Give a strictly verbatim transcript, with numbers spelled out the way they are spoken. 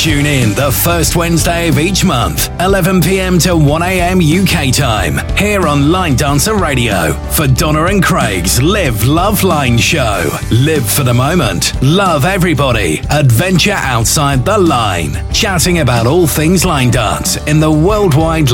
Tune in the first Wednesday of each month, eleven p.m. to one a.m. U K time, here on Line Dancer Radio for Donna and Craig's Live Love Line show. Live for the moment, love everybody, adventure outside the line, chatting about all things line dance in the worldwide